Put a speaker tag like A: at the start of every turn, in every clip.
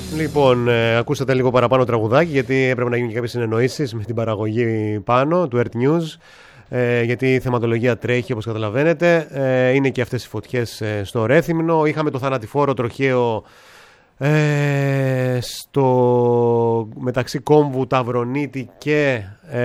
A: Λοιπόν, ακούσατε λίγο παραπάνω τραγουδάκι, γιατί έπρεπε να γίνουν και κάποιες συνεννοήσεις με την παραγωγή πάνω του Earth News, γιατί η θεματολογία τρέχει, όπως καταλαβαίνετε. Είναι και αυτές οι φωτιές στο Ρέθυμνο. Είχαμε το θανατηφόρο τροχαίο μεταξύ Κόμβου, Ταυρονίτη και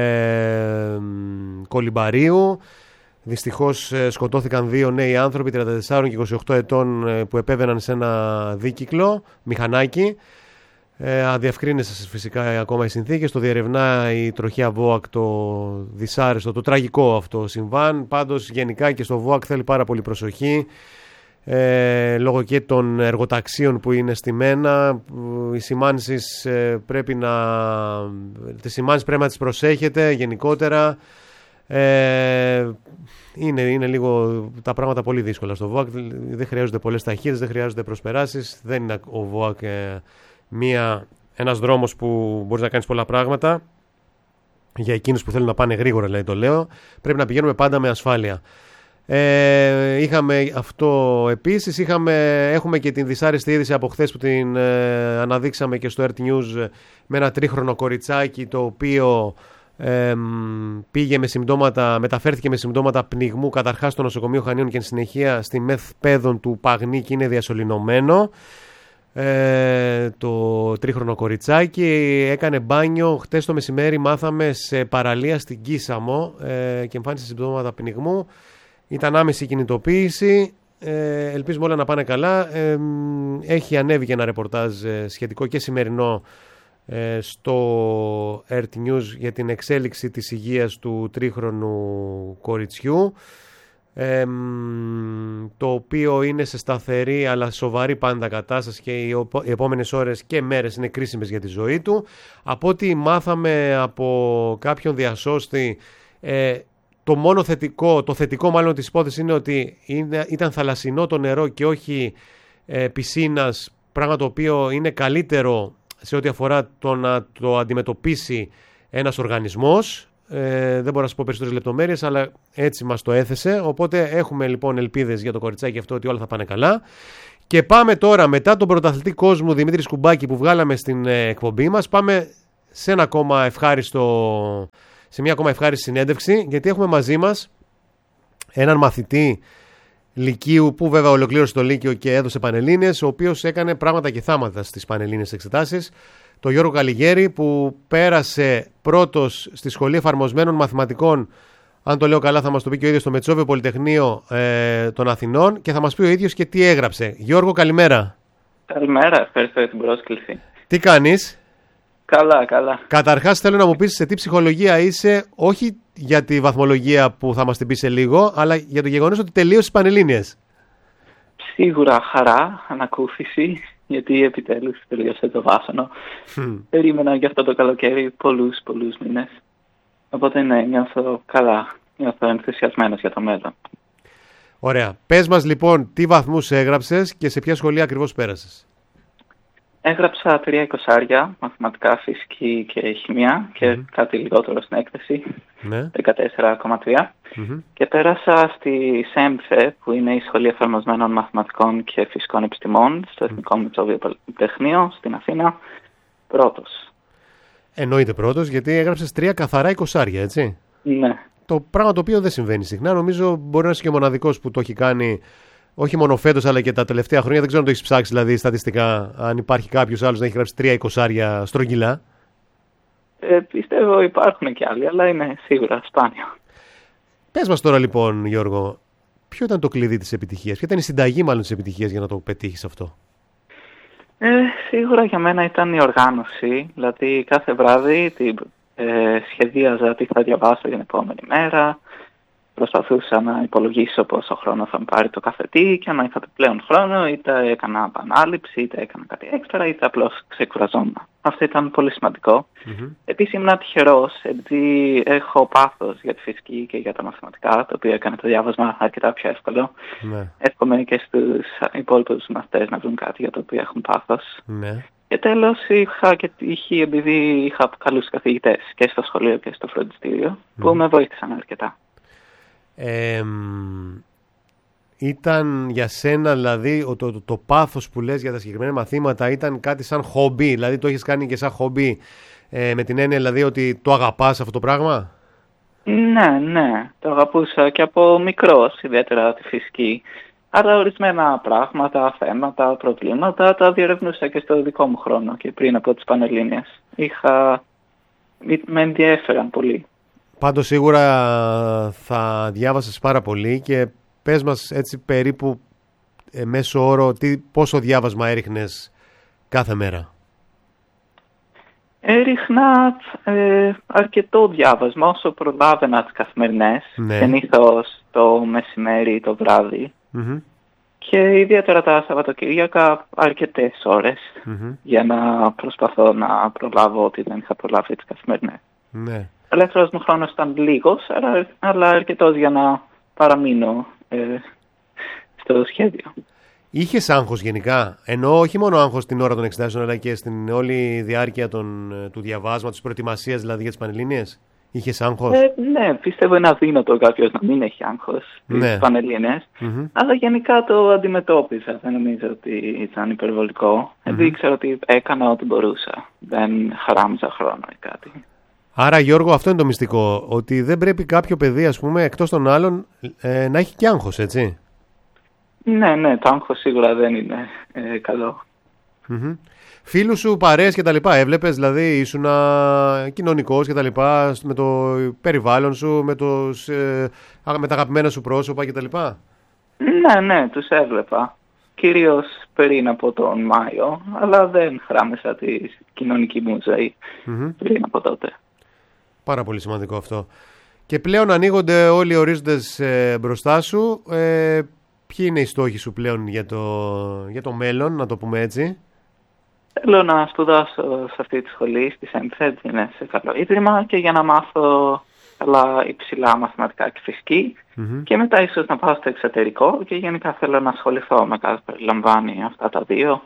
A: Κολυμπαρίου. Δυστυχώς σκοτώθηκαν δύο νέοι άνθρωποι, 34 και 28 ετών, που επέβαιναν σε ένα δίκυκλο μηχανάκι. Αδιευκρίνησαν φυσικά ακόμα οι συνθήκες. Το διερευνά η τροχαία ΒΟΑΚ το δυσάρεστο, το τραγικό αυτό συμβάν. Πάντως γενικά και στο ΒΟΑΚ θέλει πάρα πολύ προσοχή, λόγω και των εργοταξίων που είναι στημένα. Οι σημάνσεις πρέπει να τις προσέχετε γενικότερα. Είναι λίγο τα πράγματα πολύ δύσκολα στο ΒΟΑΚ. Δεν χρειάζονται πολλές ταχύτητες, δεν χρειάζονται προσπεράσεις. Δεν είναι ο ΒΟΑΚ ένας δρόμος που μπορείς να κάνεις πολλά πράγματα. Για εκείνους που θέλουν να πάνε γρήγορα, δηλαδή το λέω, πρέπει να πηγαίνουμε πάντα με ασφάλεια. Είχαμε αυτό επίσης. Έχουμε και την δυσάρεστη είδηση από χθες που την αναδείξαμε και στο Earth News, με ένα τρίχρονο κοριτσάκι το οποίο μεταφέρθηκε με συμπτώματα πνιγμού, καταρχάς στο νοσοκομείο Χανίων και εν συνεχεία στη ΜΕΘ Παιδών του Παγνή, και είναι διασωληνωμένο. Το τρίχρονο κοριτσάκι έκανε μπάνιο χτες το μεσημέρι, μάθαμε, σε παραλία στην Κίσαμο, και εμφάνισε συμπτώματα πνιγμού. Ήταν άμεση κινητοποίηση. Ελπίζουμε όλα να πάνε καλά. Έχει ανέβει και ένα ρεπορτάζ σχετικό και σημερινό στο Earth News για την εξέλιξη της υγείας του τρίχρονου κοριτσιού, το οποίο είναι σε σταθερή αλλά σοβαρή πάντα κατάσταση, και οι επόμενες ώρες και μέρες είναι κρίσιμες για τη ζωή του. Από ό,τι μάθαμε από κάποιον διασώστη, το θετικό μάλλον της υπόθεσης είναι ότι ήταν θαλασσινό το νερό και όχι πισίνας, πράγμα το οποίο είναι καλύτερο σε ό,τι αφορά το να το αντιμετωπίσει ένας οργανισμός. Δεν μπορώ να σας πω περισσότερες λεπτομέρειες, αλλά έτσι μας το έθεσε. Οπότε έχουμε λοιπόν ελπίδες για το κοριτσάκι αυτό ότι όλα θα πάνε καλά. Και πάμε τώρα, μετά τον πρωταθλητή κόσμου Δημήτρη Σκουμπάκη που βγάλαμε στην εκπομπή μας, πάμε σε μια ακόμα ευχάριστη συνέντευξη, γιατί έχουμε μαζί μας έναν μαθητή Λυκείου, που βέβαια ολοκλήρωσε το Λύκειο και έδωσε Πανελλήνιες, ο οποίος έκανε πράγματα και θάματα στις Πανελλήνιες εξετάσεις. Το Γιώργο Καλιγέρη, που πέρασε πρώτος στη Σχολή Εφαρμοσμένων Μαθηματικών, αν το λέω καλά θα μας το πει και ο ίδιος, στο Μετσόβιο Πολυτεχνείο των Αθηνών, και θα μας πει ο ίδιος και τι έγραψε. Γιώργο, καλημέρα.
B: Καλημέρα, ευχαριστώ για την πρόσκληση.
A: Τι κάνεις?
B: Καλά, καλά.
A: Καταρχάς θέλω να μου πεις σε τι ψυχολογία είσαι, όχι για τη βαθμολογία που θα μας την πει σε λίγο, αλλά για το γεγονός ότι τελείωσες Πανελλήνιες.
B: Σίγουρα χαρά, ανακούφιση, γιατί επιτέλους τελείωσε το βάσανο. Περίμενα για αυτό το καλοκαίρι πολλούς μήνες. Οπότε ναι, νιώθω καλά, νιώθω ενθουσιασμένος για το μέλλον.
A: Ωραία. Πες μας λοιπόν τι βαθμούς έγραψες και σε ποια σχολεία ακριβώς πέρασες.
B: Έγραψα 3 εικοσάρια, μαθηματικά, φυσική και χημεία, και κάτι λιγότερο στην έκθεση, 14,3. Και πέρασα στη ΣΕΜΦΕ, που είναι η Σχολή Εφαρμοσμένων Μαθηματικών και Φυσικών Επιστημών, στο Εθνικό Μετσόβιο Πολυτεχνείο, στην Αθήνα, πρώτος.
A: Εννοείται πρώτος, γιατί έγραψες 3 καθαρά εικοσάρια, έτσι.
B: Ναι.
A: Το πράγμα το οποίο δεν συμβαίνει συχνά. Νομίζω μπορεί να είσαι και μοναδικός που το έχει κάνει, όχι μόνο φέτος, αλλά και τα τελευταία χρόνια. Δεν ξέρω αν το έχεις ψάξει, δηλαδή στατιστικά, αν υπάρχει κάποιος άλλος να έχει γράψει 3 εικοσάρια στρογγυλά.
B: Πιστεύω υπάρχουν και άλλοι, αλλά είναι σίγουρα σπάνιο.
A: Πες μας τώρα λοιπόν, Γιώργο, ποιο ήταν το κλειδί της επιτυχίας, ποια ήταν η συνταγή μάλλον της επιτυχίας για να το πετύχεις αυτό?
B: Σίγουρα για μένα ήταν η οργάνωση. Δηλαδή κάθε βράδυ σχεδίαζα τι θα διαβάσω για την επόμενη μέρα. Προσπαθούσα να υπολογίσω πόσο χρόνο θα μου πάρει το κάθε τι, και αν είχα πλέον χρόνο είτε έκανα επανάληψη, είτε έκανα κάτι έξτρα, είτε απλώς ξεκουραζόμουν. Αυτό ήταν πολύ σημαντικό. Επίσης ήμουν τυχερός, γιατί έχω πάθος για τη φυσική και για τα μαθηματικά, το οποίο έκανε το διάβασμα αρκετά πιο εύκολο. Εύχομαι και στους υπόλοιπους μαθητές να βρουν κάτι για το οποίο έχουν πάθος. Και τέλος είχα και τύχη, επειδή είχα καλούς καθηγητές και στο σχολείο και στο φροντιστήριο, που με βοήθησαν αρκετά.
A: Ήταν για σένα δηλαδή το πάθος που λες για τα συγκεκριμένα μαθήματα ήταν κάτι σαν χόμπι, δηλαδή το έχεις κάνει και σαν χόμπι με την έννοια δηλαδή ότι το αγαπάς αυτό το πράγμα?
B: Ναι, το αγαπούσα και από μικρός, ιδιαίτερα τη φυσική. Αλλά ορισμένα πράγματα, θέματα, προβλήματα τα διερευνούσα και στο δικό μου χρόνο και πριν από τις Πανελλήνιες. Με ενδιέφεραν πολύ.
A: Πάντως σίγουρα θα διάβασες πάρα πολύ και πες μας έτσι περίπου μέσο όρο πόσο διάβασμα έριχνες κάθε μέρα.
B: Έριχνα αρκετό διάβασμα όσο προλάβαινα τις καθημερινές, συνήθως το μεσημέρι ή το βράδυ. Και ιδιαίτερα τα Σαββατοκύριακα αρκετές ώρες για να προσπαθώ να προλάβω ότι δεν είχα προλάβει τις καθημερινές.
A: Ναι.
B: Ο ελεύθερος μου χρόνος ήταν λίγος, αλλά αρκετός για να παραμείνω στο σχέδιο.
A: Είχες άγχος γενικά, ενώ όχι μόνο άγχος την ώρα των εξετάσεων, αλλά και στην όλη διάρκεια του διαβάσματος, της προετοιμασίας δηλαδή για τις Πανελλήνιες? Είχες άγχος?
B: Ναι, πιστεύω είναι αδύνατο κάποιος να μην έχει άγχος στις Πανελλήνιες. Αλλά γενικά το αντιμετώπιζα. Δεν νομίζω ότι ήταν υπερβολικό. Επειδή ήξερα ότι έκανα ό,τι μπορούσα. Δεν χαράμιζα χρόνο ή κάτι.
A: Άρα Γιώργο, αυτό είναι το μυστικό. Ότι δεν πρέπει κάποιο παιδί, ας πούμε, εκτός των άλλων, να έχει και άγχος, έτσι?
B: Ναι, το άγχος σίγουρα δεν είναι καλό.
A: Φίλους σου, παρέες και τα λοιπά, έβλεπες, δηλαδή ήσουν κοινωνικός και τα λοιπά, με το περιβάλλον σου, με τα αγαπημένα σου πρόσωπα και τα λοιπά?
B: Ναι, τους έβλεπα. Κυρίως πριν από τον Μάιο, αλλά δεν χράμεσα τη κοινωνική μου ζωή πριν από τότε.
A: Πάρα πολύ σημαντικό αυτό. Και πλέον ανοίγονται όλοι οι ορίζοντες μπροστά σου. Ποιοι είναι οι στόχοι σου πλέον για το μέλλον, να το πούμε έτσι?
B: Θέλω να σπουδάσω σε αυτή τη σχολή, στη ΣΕΜΦΕΔ, είναι σε καλό ίδρυμα, και για να μάθω καλά υψηλά μαθηματικά και φυσική, και μετά ίσως να πάω στο εξωτερικό, και γενικά θέλω να ασχοληθώ με κάτι που περιλαμβάνει αυτά τα δύο.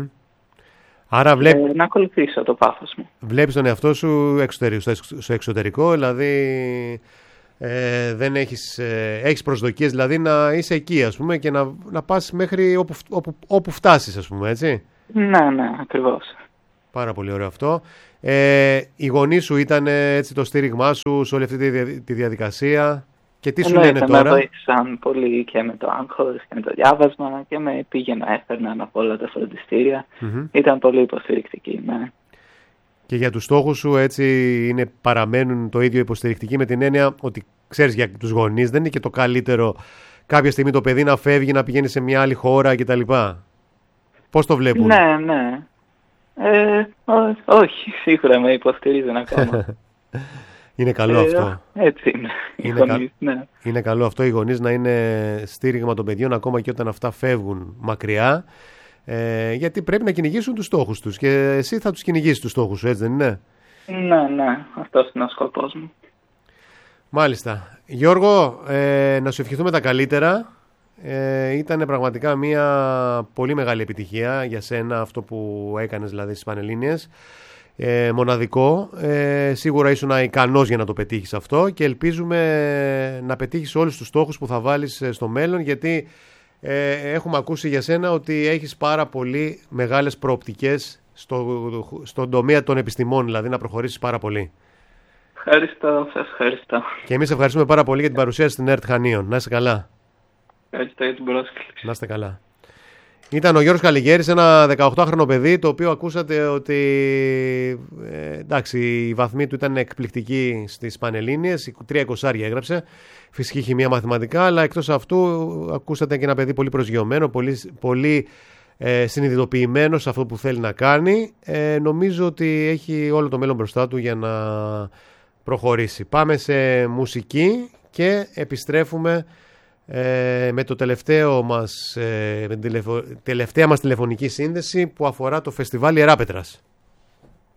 A: Άρα
B: να ακολουθήσω το πάθος μου.
A: Βλέπεις τον εαυτό σου στο εξωτερικό, δηλαδή δεν έχεις προσδοκίες, δηλαδή να είσαι εκεί, ας πούμε, και να πας μέχρι όπου φτάσεις, ας πούμε, έτσι?
B: Ναι, ακριβώς.
A: Πάρα πολύ ωραίο αυτό. Οι γονείς σου ήταν έτσι το στήριγμά σου σε όλη αυτή τη διαδικασία, και τι σου λένε τώρα?
B: Με βοήθησαν πολύ και με το άγχος και με το διάβασμα, και με έφερναν από όλα τα φροντιστήρια. Ήταν πολύ υποστηρικτικοί, ναι.
A: Και για τους στόχους σου έτσι παραμένουν το ίδιο υποστηρικτικοί, με την έννοια ότι ξέρεις, για τους γονείς δεν είναι και το καλύτερο κάποια στιγμή το παιδί να φεύγει, να πηγαίνει σε μια άλλη χώρα κτλ? Πώς το βλέπουν?
B: Ναι. Όχι, σίγουρα με υποστηρίζουν ακόμα.
A: Είναι καλό αυτό.
B: Έτσι είναι.
A: Είναι καλό αυτό οι γονείς να είναι στήριγμα των παιδιών ακόμα και όταν αυτά φεύγουν μακριά. Γιατί πρέπει να κυνηγήσουν τους στόχους τους, και εσύ θα τους κυνηγήσεις τους στόχους σου, έτσι δεν είναι?
B: Ναι, αυτός είναι ο σκοπός μου.
A: Μάλιστα. Γιώργο, να σου ευχηθούμε τα καλύτερα. Ήταν πραγματικά μια πολύ μεγάλη επιτυχία για σένα αυτό που έκανες, δηλαδή στις Πανελλήνιες. Μοναδικό. Σίγουρα ήσουν ικανός για να το πετύχεις αυτό, και ελπίζουμε να πετύχεις όλους τους στόχους που θα βάλεις στο μέλλον, γιατί έχουμε ακούσει για σένα ότι έχεις πάρα πολύ μεγάλες προοπτικές στον τομέα των επιστημών, δηλαδή να προχωρήσεις πάρα πολύ.
B: Ευχαριστώ, σας ευχαριστώ.
A: Και εμείς ευχαριστούμε πάρα πολύ για την παρουσία στην ΕΡΤ Χανίων. Να είστε καλά.
B: Ευχαριστώ για την πρόσκληση.
A: Να είστε καλά. Ήταν ο Γιώργος Καλιγέρης, ένα 18χρονο παιδί, το οποίο ακούσατε ότι εντάξει, η βαθμή του ήταν εκπληκτική στις Πανελλήνιες, 3,20 έγραψε, φυσική, χημεία, μαθηματικά, αλλά εκτός αυτού ακούσατε και ένα παιδί πολύ προσγειωμένο, πολύ συνειδητοποιημένο σε αυτό που θέλει να κάνει. Νομίζω ότι έχει όλο το μέλλον μπροστά του για να προχωρήσει. Πάμε σε μουσική και επιστρέφουμε με το τελευταία μας τηλεφωνική σύνδεση που αφορά το φεστιβάλ Ιεράπετρας.